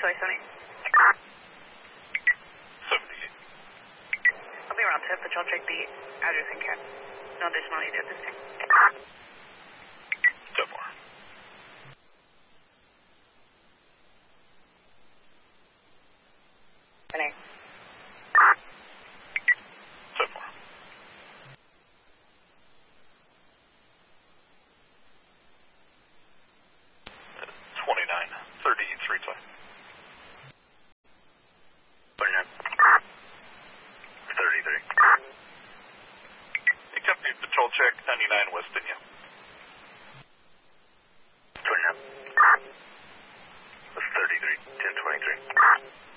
Soy Sony. 78. I'll be around to, but y'all check the address and cap. No additional need at this time.